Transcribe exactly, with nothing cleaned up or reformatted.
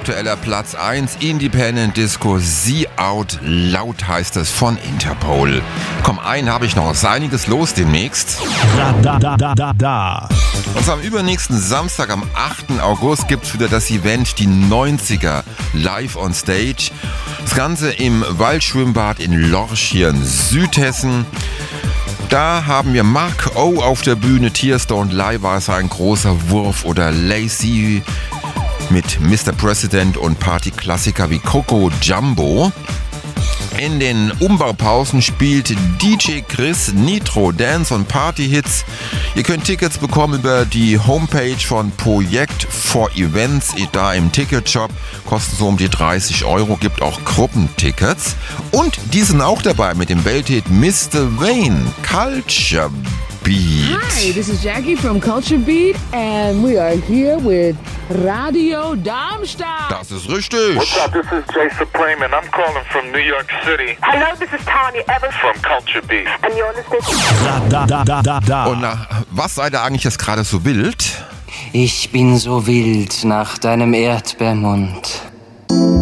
aktueller Platz eins, Independent Disco, See Out Loud heißt es von Interpol. Komm, einen habe ich noch, ist einiges los demnächst. Da, da, da, da, da. Und am übernächsten Samstag, am achten August, gibt es wieder das Event Die neunziger live on stage. Das Ganze im Waldschwimmbad in Lorch hier in Südhessen. Da haben wir Mark O auf der Bühne, Tearstone, Leihwasser, ein großer Wurf oder Lazy mit Mister President und Partyklassiker wie Coco Jumbo. In den Umbaupausen spielt D J Chris Nitro Dance und Party-Hits. Ihr könnt Tickets bekommen über die Homepage von Projekt for Events, da im Ticketshop. Kosten so um die dreißig Euro, gibt auch Gruppentickets. Und die sind auch dabei mit dem Welthit Mister Wayne, Culture Beat. Hi, this is Jackie from Culture Beat and we are here with Radio Darmstadt. Das ist richtig. What's up? This is Jay Supreme and I'm calling from New York City. Hello, this is Tanya Evans from Culture Beat. and you're listening to Da, da, da, da, da. Und nach was seid ihr eigentlich jetzt gerade so wild? Ich bin so wild nach deinem Erdbeermund.